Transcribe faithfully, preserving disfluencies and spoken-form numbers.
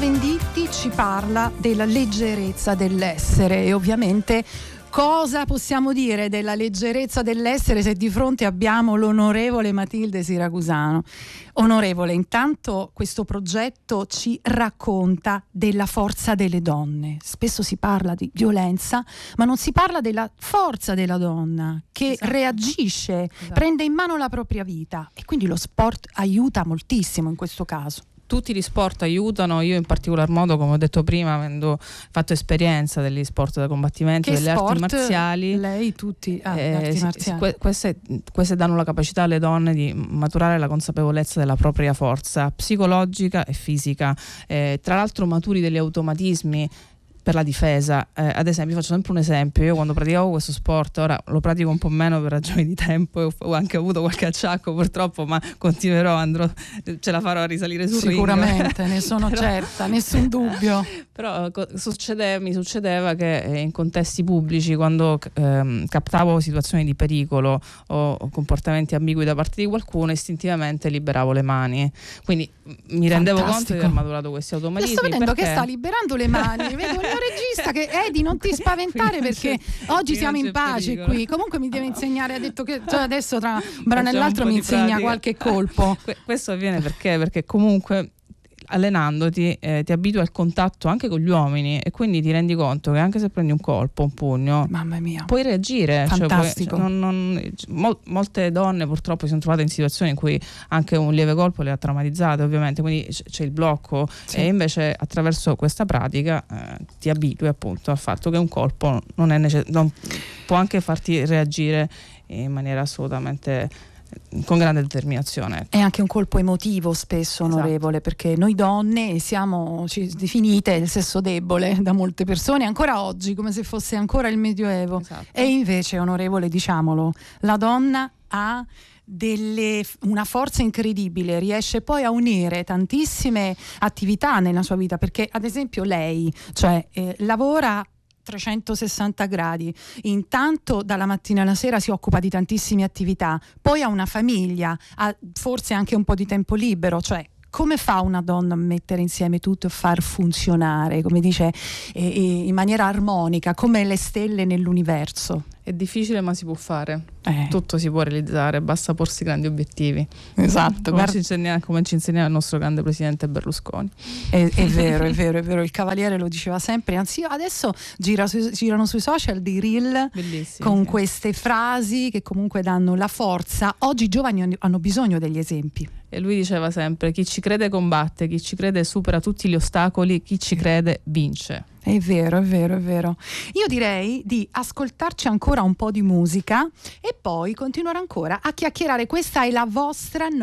Venditti ci parla della leggerezza dell'essere e ovviamente cosa possiamo dire della leggerezza dell'essere se di fronte abbiamo l'onorevole Matilde Siracusano. Onorevole, intanto questo progetto ci racconta della forza delle donne. Spesso si parla di violenza, ma non si parla della forza della donna che esatto. reagisce, esatto. prende in mano la propria vita e quindi lo sport aiuta moltissimo in questo caso. Tutti gli sport aiutano, io in particolar modo, come ho detto prima, avendo fatto esperienza degli sport da combattimento, che delle sport? arti marziali. Lei tutti ah, eh, arti sì, marziali. que- queste, queste danno la capacità alle donne di maturare la consapevolezza della propria forza psicologica e fisica, eh, tra l'altro maturi degli automatismi per la difesa. Eh, ad esempio, faccio sempre un esempio: io quando praticavo questo sport, ora lo pratico un po' meno per ragioni di tempo e ho, ho anche avuto qualche acciacco purtroppo, ma continuerò, andrò, ce la farò a risalire sul sicuramente ring. Ne sono però, certa, nessun dubbio. Però succede, mi succedeva che in contesti pubblici, quando ehm, captavo situazioni di pericolo o, o comportamenti ambigui da parte di qualcuno, istintivamente liberavo le mani, quindi mi rendevo Fantastico. conto di aver maturato questi automatismi. Io sto vedendo perché... che sta liberando le mani, vedo il mio regista che Edi non ti spaventare perché oggi siamo in pace pericolo. Qui comunque mi deve insegnare, ha detto che cioè adesso tra un brano e l'altro mi insegna pratica. Qualche colpo. Questo avviene perché perché comunque allenandoti eh, ti abitui al contatto anche con gli uomini e quindi ti rendi conto che anche se prendi un colpo, un pugno, mamma mia, puoi reagire. Fantastico. Cioè, puoi, non, non, mol, molte donne purtroppo si sono trovate in situazioni in cui anche un lieve colpo le ha traumatizzate, ovviamente, quindi c- c'è il blocco, sì. E invece attraverso questa pratica eh, ti abitui appunto al fatto che un colpo non è necess- non, può anche farti reagire in maniera assolutamente con grande determinazione. È anche un colpo emotivo spesso, onorevole, esatto. Perché noi donne siamo definite il sesso debole da molte persone ancora oggi, come se fosse ancora il Medioevo, esatto. E invece, onorevole, diciamolo, la donna ha delle, una forza incredibile, riesce poi a unire tantissime attività nella sua vita, perché ad esempio lei, cioè eh, lavora trecentosessanta gradi, intanto dalla mattina alla sera si occupa di tantissime attività, poi ha una famiglia, ha forse anche un po' di tempo libero, cioè come fa una donna a mettere insieme tutto e far funzionare, come dice, eh, eh, in maniera armonica, come le stelle nell'universo? È difficile, ma si può fare. Eh. Tutto si può realizzare, basta porsi grandi obiettivi. Esatto. Come, ci insegna, come ci insegna il nostro grande presidente Berlusconi. È, è vero, è vero, è vero. Il Cavaliere lo diceva sempre. Anzi, adesso gira su, girano sui social dei reel bellissimi, con sì. queste frasi che comunque danno la forza. Oggi i giovani hanno bisogno degli esempi. E lui diceva sempre: chi ci crede combatte, chi ci crede supera tutti gli ostacoli, chi ci crede vince. È vero, è vero, è vero. Io direi di ascoltarci ancora un po' di musica e poi continuare ancora a chiacchierare. Questa è la vostra